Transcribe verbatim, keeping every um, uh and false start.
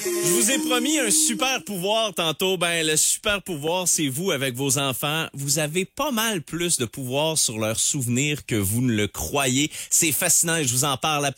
Je vous ai promis un super pouvoir tantôt. Ben, le super pouvoir, c'est vous avec vos enfants. Vous avez pas mal plus de pouvoir sur leurs souvenirs que vous ne le croyez. C'est fascinant et je vous en parle après.